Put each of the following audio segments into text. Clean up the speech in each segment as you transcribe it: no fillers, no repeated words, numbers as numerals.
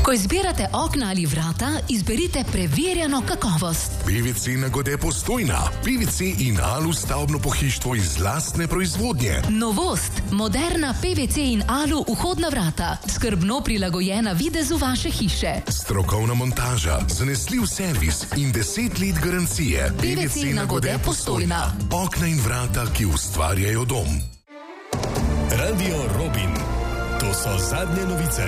Ko izbirate okna ali vrata, izberite preverjeno kakovost. PVC Nagode Postojna. PVC in Alu stavbno pohištvo iz lastne proizvodnje. Novost. Moderna PVC in Alu vhodna vrata. Skrbno prilagojena videzu vaše hiše. Strokovna montaža, zanesljiv servis in 10 let garancije. PVC Nagode Postojna. Okna in vrata, ki ustvarjajo dom. Radio Robin. To so zadnje novice.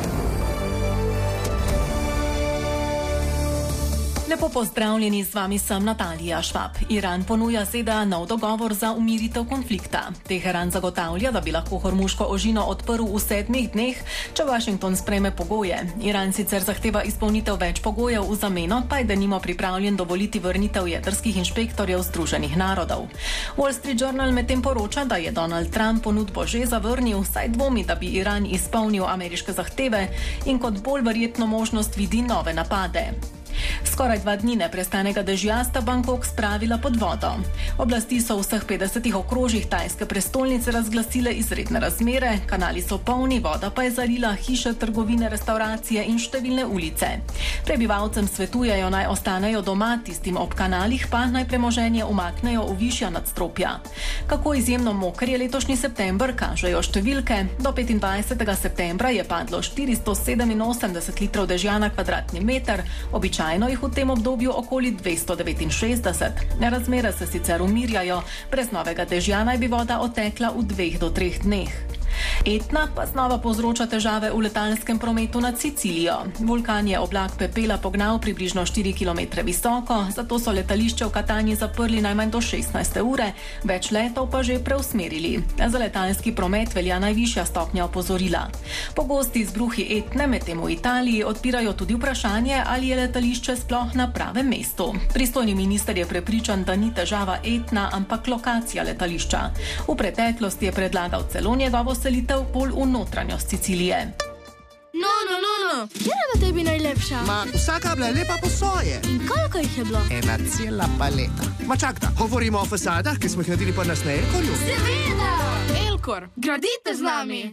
Lepo pozdravljeni, z vami sem Natalija Švab. Iran ponuja ZDA nov dogovor za umiritev konflikta. Teheran zagotavlja, da bi lahko Hormuško ožino odprl v 7 dneh, če Washington sprejme pogoje. Iran sicer zahteva izpolnitev več pogojev, v zameno pa je denimo pripravljen dovoliti vrnitev jedrskih inšpektorjev Združenih narodov. Wall Street Journal medtem poroča, da je Donald Trump ponudbo že zavrnil, saj dvomi, da bi Iran izpolnil ameriške zahteve in kot bolj verjetno možnost vidi nove napade. Skoraj 2 dni neprestanega dežja sta Bangkok spravila pod vodo. Oblasti so v vseh 50 okrožjih tajske prestolnice razglasile izredne razmere, kanali so polni, voda pa je zalila hiše, trgovine, restauracije in številne ulice. Prebivalcem svetujejo naj ostanejo doma, tistim ob kanalih pa naj premoženje umaknejo v višja nadstropja. Kako izjemno moker je letošnji september, kažejo številke. Do 25. septembra je padlo 487 litrov dežja na kvadratni meter, običajno jih v tem obdobju okoli 269. Razmere se sicer umirjajo, brez novega dežja naj bi voda otekla v 2 do 3 dneh. Etna pa znova povzroča težave v letalskem prometu nad Sicilijo. Vulkan je oblak pepela pognal približno 4 km visoko, zato so letališče v Katanji zaprli najmanj do 16. ure, več letov pa že preusmerili. Za letalski promet velja najvišja stopnja opozorila. Pogosti izbruhi Etne medtem v Italiji odpirajo tudi vprašanje, ali je letališče sploh na pravem mestu. Pristojni minister je prepričan, da ni težava Etna, ampak lokacija letališča. V preteklosti je predlagal celo njegovo selitev bolj v notranjost Sicilije. No, katera v tebi najlepša? Vsaka bila lepa po svoje. In koliko jih je bilo? Ena cela paleta. Čakaj, govorimo o fasadah, ki smo jih naredili pa nas na Elkorju? Seveda! Elkor, gradite z nami!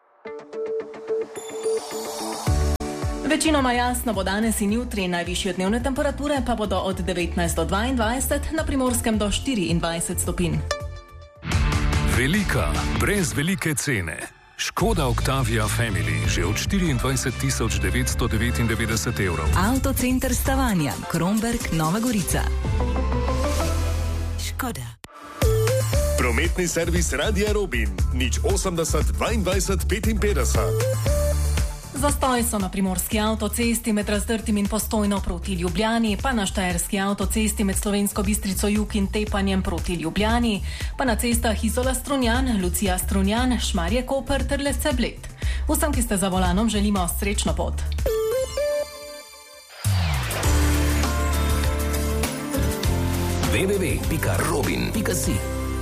Večinoma jasno bo danes in jutri, najvišje dnevne temperature pa bodo od 19 do 22, na Primorskem do 24 stopinj. Velika, brez velike cene. Škoda Octavia Family že od 24.999 evrov. Avtocenter Stavanja, Kromberk, Nova Gorica. Škoda. Prometni servis Radia Robin. 080 22 55. Zastoj so na primorski avtocesti med Razdrtim in Postojno proti Ljubljani, pa na štajerski avtocesti med Slovensko Bistrico Jug in Tepanjem proti Ljubljani, pa na cestah Izola Strunjan, Lucija Strunjan, Šmarje Koper ter Lesce Bled. Vsem, ki ste za volanom, želimo srečno pot. www.robin.si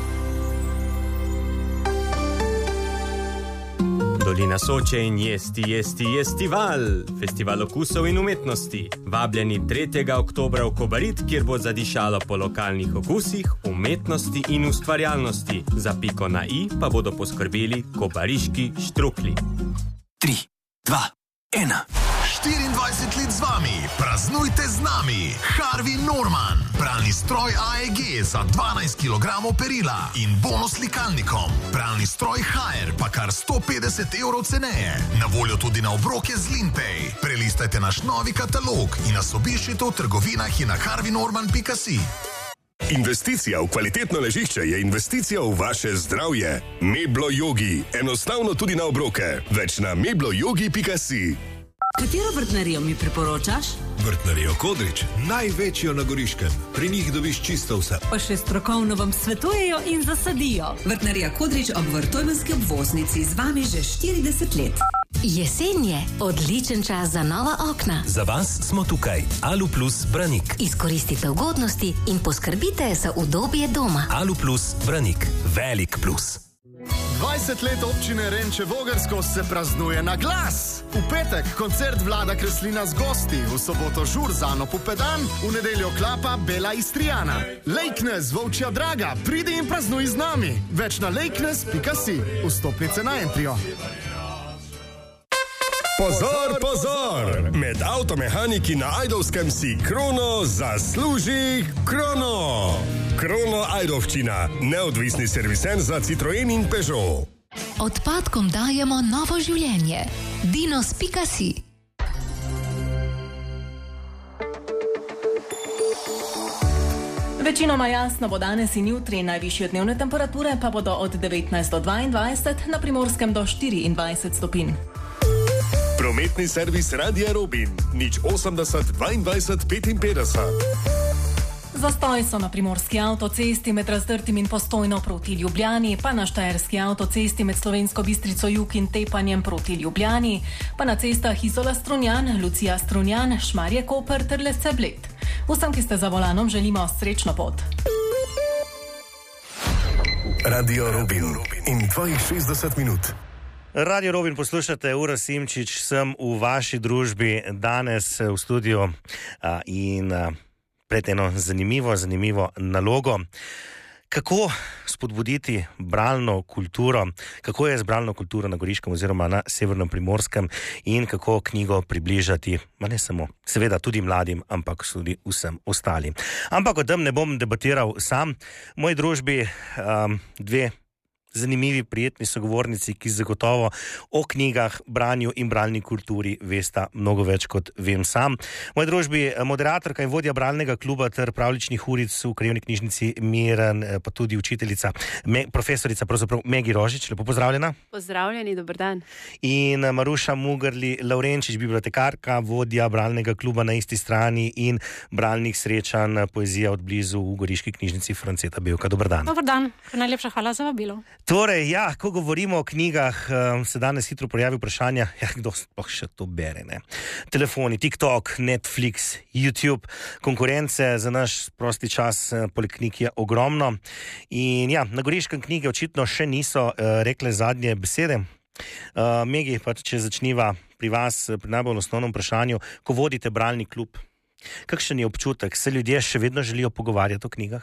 Dolina Soče in Jestival, festival okusov in umetnosti. Vabljeni 3. oktobra v Kobarid, kjer bo zadišalo po lokalnih okusih, umetnosti in ustvarjalnosti. Za piko na i pa bodo poskrbeli kobariški štrukli. 3, 2, 1. 24 let z vami, praznujte z nami. Harvey Norman, pralni stroj AEG za 12 kg perila in bonus likalnikom. Pralni stroj HR pa kar 150 evrov ceneje. Na voljo tudi na obroke z Linpay. Prelistajte naš novi katalog in nas obiščite v trgovinah in na harveynorman.si. Investicija v kvalitetno ležišče je investicija v vaše zdravje. Meblo Yogi. Enostavno tudi na obroke. Več na mebloyogi.si. Katero vrtnarijo mi priporočaš? Vrtnarijo Kodrič, največjo na Goriškem. Pri njih dobiš čisto vse. Pa še strokovno vam svetujejo in zasadijo. Vrtnarija Kodrič ob Vrtojmenski obvoznici z vami že 40 let. Jesen je odličen čas za nova okna. Za vas smo tukaj. Alu Plus Branik. Izkoristite ugodnosti in poskrbite za udobje doma. Alu Plus Branik. Velik plus. 20 let občine Renče Vogrsko se praznuje na glas. V petek koncert Vlada Kreslina z gosti, v soboto žur z Ano Pupedan, v nedeljo klapa Bela Istrijana. Lejknes, Volčja Draga, pridi in praznuj z nami. Več na lejknes.si. Vstopnice na Entrio. Pozor, pozor! Med avtomehaniki na Ajdovskem si Krono zasluži krono. Krono Ajdovščina, neodvisni serviser za Citroen in Peugeot. Odpadkom dajemo novo življenje. Dinos.si. Večinoma jasno bo danes in jutri, najvišje dnevne temperature pa bodo od 19 do 22, na Primorskem do 24 stopinj. Prometni servis Radia Robin, 080 22 55. Zastoj so na primorski avtocesti med Razdrtim in Postojno proti Ljubljani, pa na štajerski avtocesti med Slovensko Bistrico Jug in Tepanjem proti Ljubljani, pa na cestah Izola Strunjan, Lucija Strunjan, Šmarje Koper ter Lesce Bled. Vsem, ki ste za volanom, želimo srečno pot. Radio Robin in 62 minut. Radio Robin poslušate, Ura Simčič, sem v vaši družbi danes v studiu in pred eno zanimivo nalogo. Kako spodbuditi bralno kulturo, kako je z bralno kulturo na Goriškem oziroma na Severnem Primorskem in kako knjigo približati, ne samo, seveda tudi mladim, ampak tudi vsem ostalim. Ampak o tem ne bom debatiral sam. V moji družbi dve zanimivi, prijetni sogovornici, ki zagotovo o knjigah, branju in bralni kulturi vesta mnogo več kot vem sam. V moji družbi moderatorka in vodja bralnega kluba ter pravljičnih uric v Krajevni knjižnici Miren, pa tudi učiteljica, profesorica pravzaprav Megi Rožič. Lepo pozdravljena. Pozdravljeni, dober dan. In Maruša Mugrli Lavrenčič, bibliotekarka, vodja bralnega kluba na isti strani in bralnih srečanj Poezija od blizu v Goriški knjižnici Franceta Bevka. Dober dan. Dober dan, najlepša hvala za vabilo. Torej, ko govorimo o knjigah, se danes hitro pojavi vprašanja, kdo sploh še to bere, ne? Telefoni, TikTok, Netflix, YouTube, konkurence za naš prosti čas poleg knjig je ogromno. In na Goriškem knjige očitno še niso rekle zadnje besede. Megi, pa če začniva pri vas, pri najbolj osnovnem vprašanju, ko vodite bralni klub, kakšen je občutek? Se ljudje še vedno želijo pogovarjati o knjigah?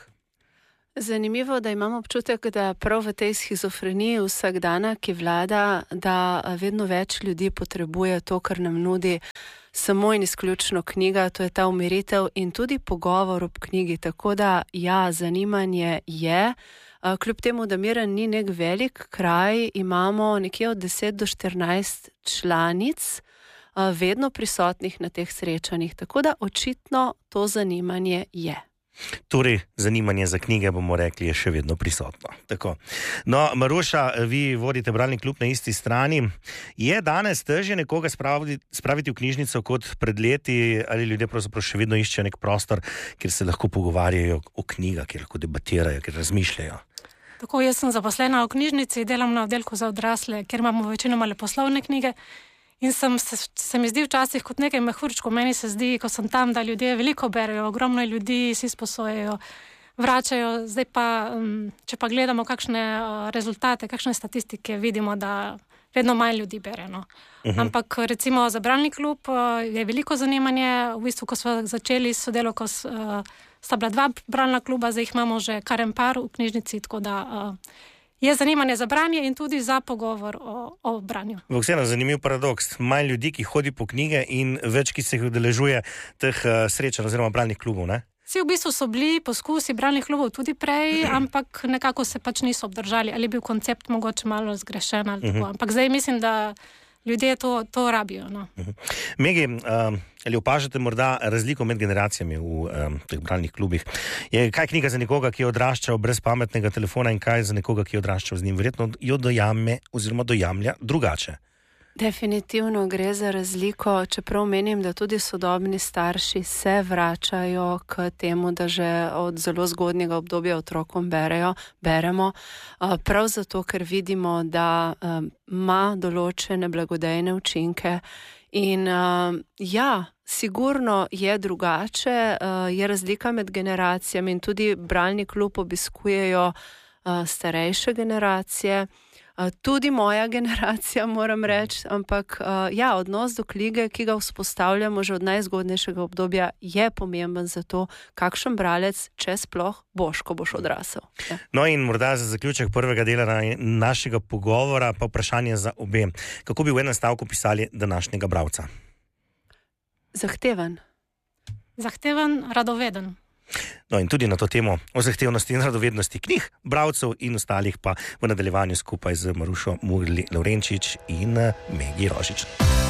Zanimivo, da imam občutek, da prav v tej shizofreniji vsak dana, ki vlada, da vedno več ljudi potrebuje to, kar nam nudi samo in izključno knjiga, to je ta umiritev in tudi pogovor ob knjigi. Tako da, zanimanje je. Kljub temu, da Miren ni nek velik kraj, imamo nekje od 10 do 14 članic, vedno prisotnih na teh srečanjih. Tako da očitno to zanimanje je. Torej, zanimanje za knjige, bomo rekli, je še vedno prisotno. Tako. No, Maruša, vi vodite bralni klub na isti strani. Je danes težje nekoga spraviti v knjižnico kot pred leti, ali ljudje pravzaprav še vedno iščejo nek prostor, kjer se lahko pogovarjajo o knjigah, kjer lahko debatirajo, kjer razmišljajo? Tako, jaz sem zaposlena v knjižnici, delam na oddelku za odrasle, kjer imamo večinoma leposlovne knjige. In se mi zdi včasih kot nekaj mehurčkov, meni se zdi, ko sem tam, da ljudje veliko berejo, ogromno ljudi si sposojejo, vračajo. Zdaj pa, če pa gledamo kakšne rezultate, kakšne statistike, vidimo, da vedno manj ljudi bere. No. Ampak recimo za bralni klub je veliko zanimanje. V bistvu, ko smo začeli s sodelovko, sta bila 2 bralna kluba, zdaj jih imamo že kar en par v knjižnici, tako da je zanimanje za branje in tudi za pogovor o branju. Vseeno, zanimiv paradoks. Manj ljudi, ki hodi po knjige in več, ki se jih udeležuje teh srečanj oziroma bralnih klubov, ne? V bistvu so bili poskusi bralnih klubov tudi prej, ampak nekako se pač niso obdržali. Ali je bil koncept mogoče malo zgrešen ali tako. Ampak zdaj mislim, da ljudje to rabijo. No. Megi, ali opažate morda razliko med generacijami v teh bralnih klubih? Kaj knjiga za nekoga, ki je odraščal brez pametnega telefona in kaj za nekoga, ki je odraščal z njim? Verjetno jo dojame oziroma dojamlja drugače. Definitivno gre za razliko, čeprav menim, da tudi sodobni starši se vračajo k temu, da že od zelo zgodnjega obdobja otrokom beremo, prav zato, ker vidimo, da ima določene blagodejne učinke in sigurno je drugače, je razlika med generacijami in tudi bralni klub obiskujejo starejše generacije. Tudi moja generacija, moram reči, ampak odnos do knjige, ki ga vzpostavljamo že od najzgodnejšega obdobja, je pomemben za to, kakšen bralec, če sploh boš, ko boš odrasel. Ja. No in morda za zaključek prvega dela našega pogovora pa vprašanje za obe. Kako bi v enem stavku pisali današnjega bralca? Zahteven. Zahteven, radoveden. No in tudi na to temo o zahtevnosti in radovednosti knjig, bralcev in ostalih pa v nadaljevanju skupaj z Marušo Murli Lavrenčič in Megi Rožič.